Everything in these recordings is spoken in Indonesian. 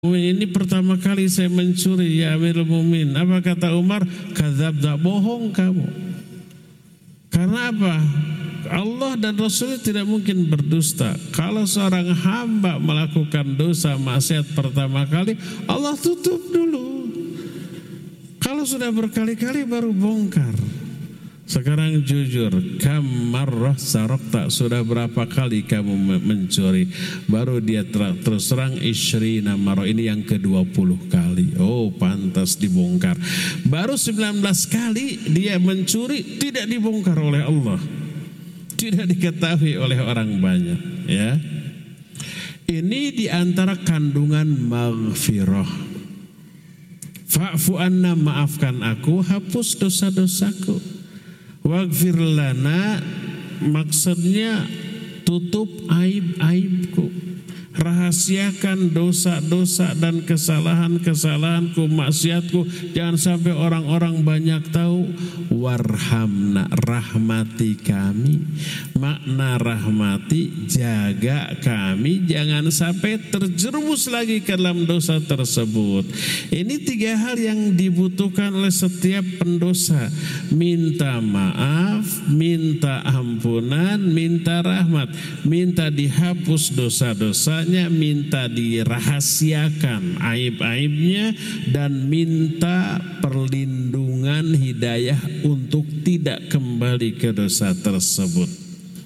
Ini pertama kali saya mencuri ya Amirul Mukminin. Apa kata Umar? Kadzabta, bohong kamu. Karena apa? Allah dan Rasulnya tidak mungkin berdusta. Kalau seorang hamba melakukan dosa maksiat pertama kali, Allah tutup dulu. Kalau sudah berkali-kali baru bongkar. Sekarang jujur, kam marrah saraqta, sudah berapa kali kamu mencuri? Baru dia terus terang isyrina marrah, ini yang ke-20 kali. Oh, pantas dibongkar. Baru 19 kali dia mencuri tidak dibongkar oleh Allah. Tidak diketahui oleh orang banyak, ya. Ini diantara kandungan maghfirah. Fa'fu anna, maafkan aku, hapus dosa-dosaku. Waghfir lana, maksudnya tutup aib-aibku, rahasiakan dosa-dosa dan kesalahan-kesalahanku, maksiatku, jangan sampai orang-orang banyak tahu. Warhamna, rahmati kami. Makna rahmati, jaga kami jangan sampai terjerumus lagi ke dalam dosa tersebut. Ini 3 hal yang dibutuhkan oleh setiap pendosa: minta maaf, minta ampunan, minta rahmat, minta dihapus dosa-dosanya, minta dirahasiakan aib-aibnya, dan minta perlindungan hidayah untuk tidak kembali ke dosa tersebut.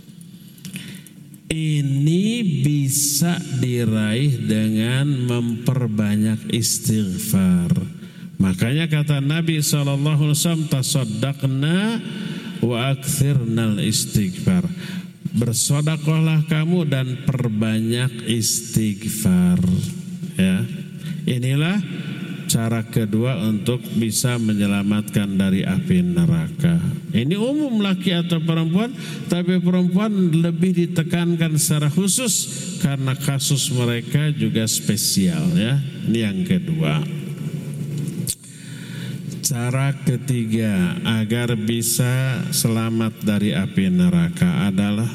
Ini bisa diraih dengan memperbanyak istighfar. Makanya kata Nabi SAW, tasaddaqna wa akthirnal istighfar. Bersedekahlah kamu dan perbanyak istighfar. Ya, inilah cara kedua untuk bisa menyelamatkan dari api neraka. Ini umum laki atau perempuan, tapi perempuan lebih ditekankan secara khusus karena kasus mereka juga spesial, ya. Ini yang kedua. Cara ketiga agar bisa selamat dari api neraka adalah,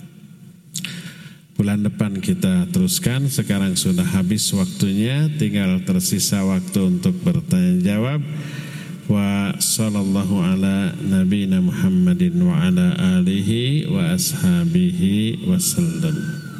bulan depan kita teruskan. Sekarang sudah habis waktunya, tinggal tersisa waktu untuk bertanya jawab. Wa sallallahu ala nabiyina Muhammadin wa ala alihi wa ashabihi wasallam.